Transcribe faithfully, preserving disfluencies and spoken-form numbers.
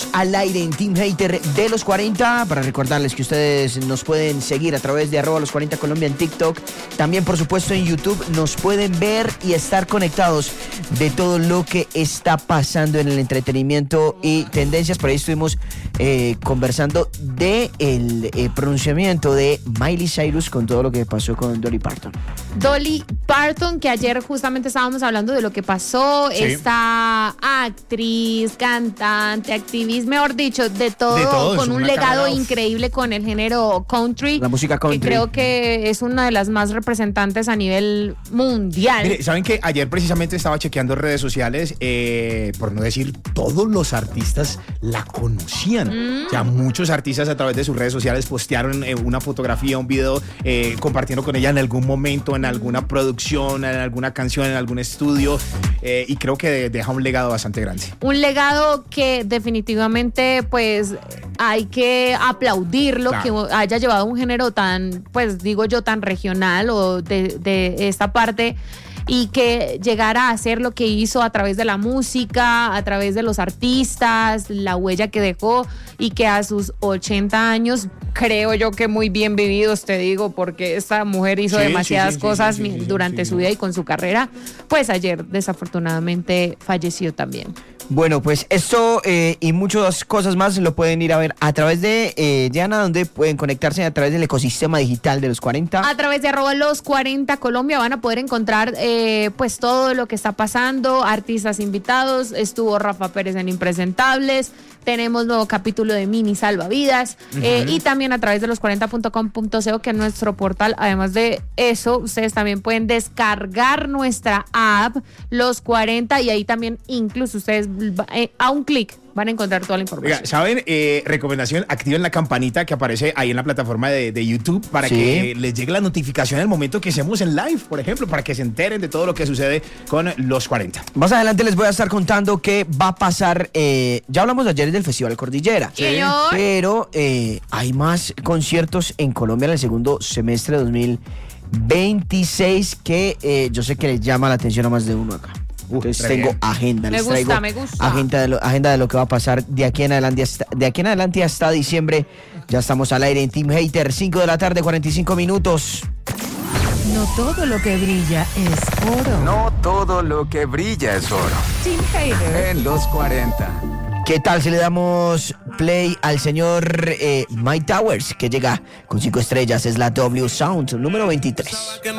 al aire en Team Hater de los cuarenta. Para recordarles que ustedes nos pueden seguir a través de arroba los cuarenta Colombia en TikTok. También, por supuesto, en YouTube nos pueden ver y estar conectados de todo lo que está pasando en el entretenimiento y tendencias. Por ahí estuvimos eh, conversando de el eh, pronunciamiento de Miley Cyrus con todo lo que pasó con Dolly Parton. Dolly Parton, que ayer justamente estábamos hablando de lo que pasó. Sí. Esta actriz, cantante, activista, mejor dicho, de todo, de todo con un legado carrera, increíble con el género country. La música country. Que creo que es una de las más representantes a nivel mundial. Mire, ¿saben que ayer precisamente estaba chequeando redes sociales? Eh, por no decir, todos los artistas la conocían. Mm. O sea, muchos artistas a través de sus redes sociales postearon eh, una fotografía, un video, eh, compartiendo con ella en algún momento, en alguna producción, en alguna canción, en algún estudio. Eh, y creo que deja un legado bastante grande. Un legado que definitivamente pues hay que aplaudirlo, claro, que haya llevado un género tan, pues digo yo, tan regional o de, de esta parte, y que llegara a hacer lo que hizo a través de la música, a través de los artistas, la huella que dejó, y que a sus ochenta años, creo yo que muy bien vividos, te digo, porque esta mujer hizo sí, demasiadas sí, sí, cosas sí, sí, sí, durante sí, sí, su vida y con su carrera, pues ayer desafortunadamente falleció también. Bueno, pues esto eh, y muchas cosas más lo pueden ir a ver a través de eh, Diana, donde pueden conectarse a través del ecosistema digital de los cuarenta. A través de arroba los cuarenta Colombia van a poder encontrar eh, pues todo lo que está pasando, artistas invitados, estuvo Rafa Pérez en Impresentables, tenemos nuevo capítulo de Mini Salvavidas, uh-huh. eh, y también a través de los cuarenta punto com punto co, que es nuestro portal. Además de eso, ustedes también pueden descargar nuestra app Los cuarenta, y ahí también incluso ustedes eh, a un clic van a encontrar toda la información. Oiga, ¿saben? Eh, recomendación, activen la campanita que aparece ahí en la plataforma de, de YouTube para sí. que les llegue la notificación en el momento que hacemos en live, por ejemplo, para que se enteren de todo lo que sucede con Los cuarenta. Más adelante les voy a estar contando qué va a pasar. Eh, ya hablamos ayer del Festival Cordillera, sí. pero eh, hay más conciertos en Colombia en el segundo semestre de dos mil veintiséis que eh, yo sé que les llama la atención a más de uno acá. Entonces tengo agenda, me les gusta, traigo me gusta. Agenda de, lo, agenda de lo que va a pasar de aquí en adelante hasta, de aquí en adelante hasta diciembre. Ya estamos al aire en Team Hater, cinco de la tarde, cuarenta y cinco minutos. No todo lo que brilla es oro. No todo lo que brilla es oro. Team Hater en los cuarenta. ¿Qué tal si le damos play al señor eh, Mike Towers, que llega con cinco estrellas? Es la W Sound número veintitrés.